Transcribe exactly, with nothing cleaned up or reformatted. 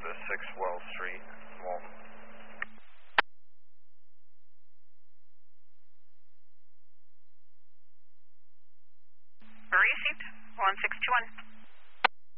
to six Wells Street, Walton. Received. one six two one.